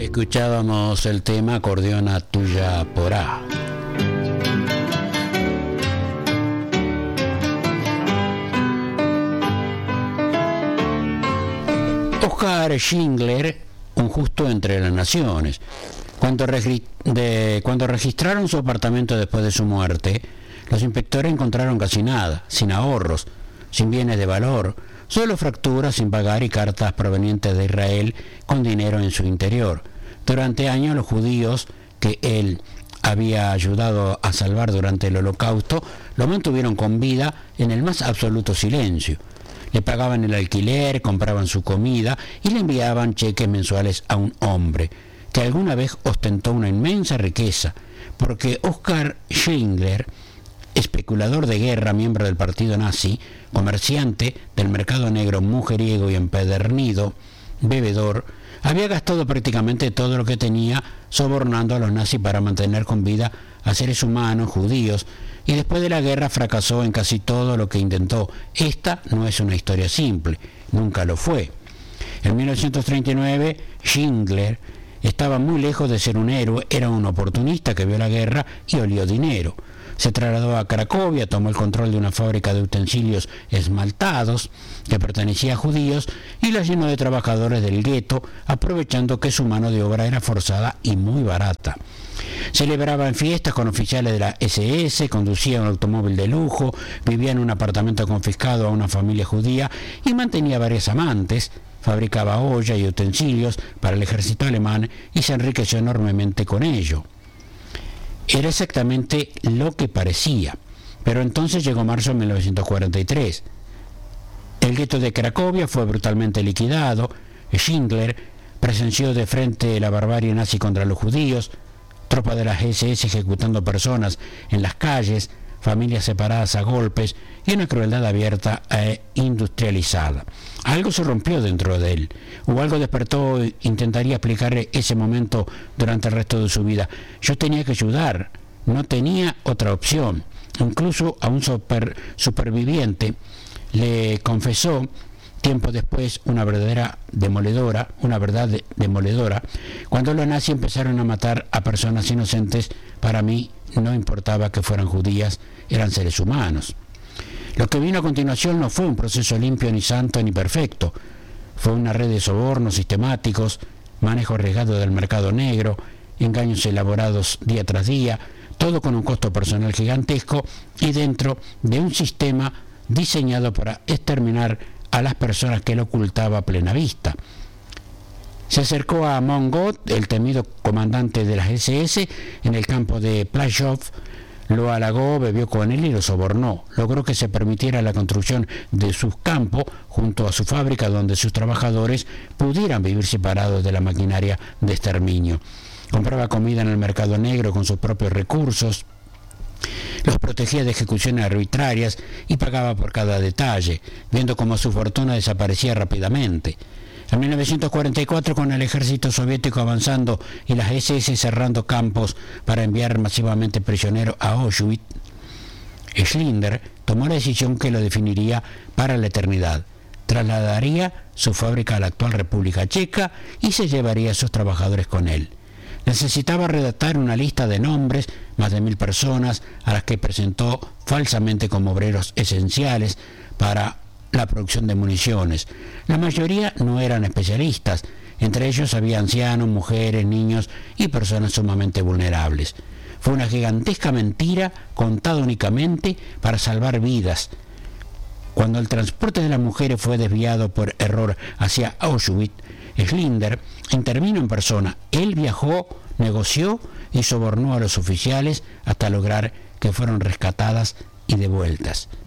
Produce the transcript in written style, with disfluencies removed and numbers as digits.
Escuchábamos el tema Acordeona Tuya Porá. Oskar Schindler, un justo entre las naciones. Cuando registraron su apartamento después de su muerte, los inspectores encontraron casi nada, sin ahorros, sin bienes de valor, solo fracturas sin pagar y cartas provenientes de Israel con dinero en su interior. Durante años los judíos que él había ayudado a salvar durante el Holocausto lo mantuvieron con vida en el más absoluto silencio. Le pagaban el alquiler, compraban su comida y le enviaban cheques mensuales a un hombre que alguna vez ostentó una inmensa riqueza, porque Oskar Schindler, especulador de guerra, miembro del partido nazi, comerciante del mercado negro, mujeriego y empedernido, bebedor, había gastado prácticamente todo lo que tenía sobornando a los nazis para mantener con vida a seres humanos, judíos, y después de la guerra fracasó en casi todo lo que intentó. Esta no es una historia simple, nunca lo fue. En 1939, Schindler estaba muy lejos de ser un héroe, era un oportunista que vio la guerra y olió dinero. Se trasladó a Cracovia, tomó el control de una fábrica de utensilios esmaltados que pertenecía a judíos y la llenó de trabajadores del gueto, aprovechando que su mano de obra era forzada y muy barata. Celebraba en fiestas con oficiales de la SS, conducía un automóvil de lujo, vivía en un apartamento confiscado a una familia judía y mantenía varias amantes, fabricaba ollas y utensilios para el ejército alemán y se enriqueció enormemente con ello. Era exactamente lo que parecía, pero entonces llegó marzo de 1943. El gueto de Cracovia fue brutalmente liquidado. Schindler presenció de frente la barbarie nazi contra los judíos, tropas de las SS ejecutando personas en las calles, familias separadas a golpes y una crueldad abierta e industrializada. Algo se rompió dentro de él, o algo despertó. Intentaría explicar ese momento durante el resto de su vida. Yo tenía que ayudar, no tenía otra opción. Incluso a un superviviente le confesó tiempo después una verdad demoledora, cuando los nazis empezaron a matar a personas inocentes. Para mí no importaba que fueran judías, eran seres humanos. Lo que vino a continuación no fue un proceso limpio, ni santo, ni perfecto. Fue una red de sobornos sistemáticos, manejo arriesgado del mercado negro, engaños elaborados día tras día, todo con un costo personal gigantesco y dentro de un sistema diseñado para exterminar a las personas que lo ocultaba a plena vista. Se acercó a Mongot, el temido comandante de las SS, en el campo de Plaszow, lo halagó, bebió con él y lo sobornó. Logró que se permitiera la construcción de sus campos junto a su fábrica, donde sus trabajadores pudieran vivir separados de la maquinaria de exterminio. Compraba comida en el mercado negro con sus propios recursos, los protegía de ejecuciones arbitrarias y pagaba por cada detalle, viendo cómo su fortuna desaparecía rápidamente. En 1944, con el ejército soviético avanzando y las SS cerrando campos para enviar masivamente prisioneros a Auschwitz, Schindler tomó la decisión que lo definiría para la eternidad. Trasladaría su fábrica a la actual República Checa y se llevaría a sus trabajadores con él. Necesitaba redactar una lista de nombres, más de 1.000 personas, a las que presentó falsamente como obreros esenciales para la producción de municiones. La mayoría no eran especialistas, entre ellos había ancianos, mujeres, niños y personas sumamente vulnerables. Fue una gigantesca mentira contada únicamente para salvar vidas. Cuando el transporte de las mujeres fue desviado por error hacia Auschwitz, Schindler intervino en persona. Él viajó, negoció y sobornó a los oficiales hasta lograr que fueran rescatadas y devueltas.